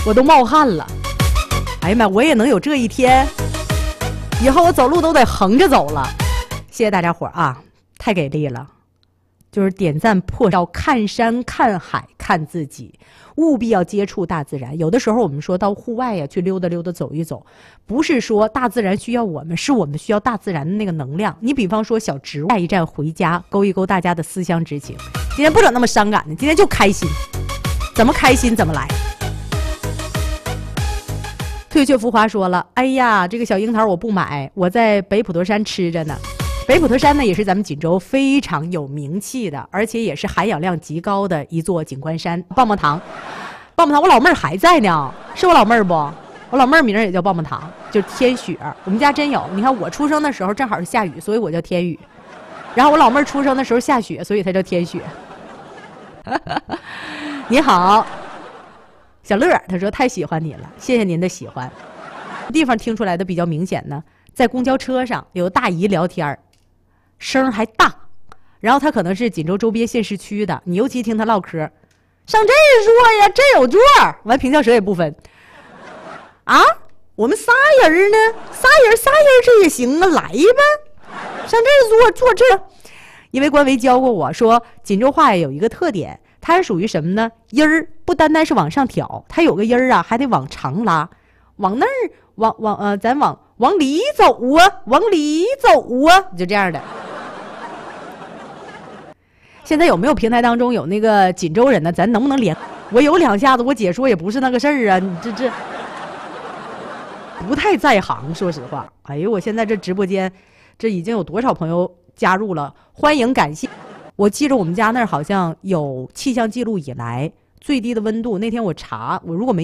我都冒汗了。哎呀妈，我也能有这一天，以后我走路都得横着走了。谢谢大家伙啊，太给力了！就是点赞破照，看山看海看自己，务必要接触大自然。有的时候我们说到户外呀，去溜达溜达走一走，不是说大自然需要我们，是我们需要大自然的那个能量。你比方说小植物，下一站回家，勾一勾大家的思乡之情。今天不整那么伤感的，今天就开心，怎么开心怎么来。退却浮华说了，哎呀，这个小樱桃我不买，我在北普陀山吃着呢。北普陀山呢，也是咱们锦州非常有名气的，而且也是含氧量极高的一座景观山。棒棒糖，棒棒糖，我老妹儿还在呢，是我老妹儿不？我老妹儿名也叫棒棒糖，就是天雪。我们家真有，你看我出生的时候正好是下雨，所以我叫天雨。然后我老妹儿出生的时候下雪，所以她叫天雪。你好，小乐，他说太喜欢你了，谢谢您的喜欢。地方听出来的比较明显呢，在公交车上有大姨聊天，声还大，然后他可能是锦州周边县市区的，你尤其听他唠嗑，上这儿坐呀，这有座，完平翘舌也不分啊，我们仨人呢，仨人这也行啊，来吧，上这儿坐这儿。因为官维教过我说，锦州话有一个特点，它是属于什么呢？音儿不单单是往上挑，它有个音儿啊，还得往长拉，往那儿咱往里走啊，往里走啊，就这样的。现在有没有平台当中有那个锦州人呢？咱能不能连？我有两下子，我姐说也不是那个事儿啊，你这不太在行，说实话。哎呦，我现在这直播间，这已经有多少朋友加入了？欢迎感谢。我记着我们家那儿好像有气象记录以来最低的温度，那天我查，我如果没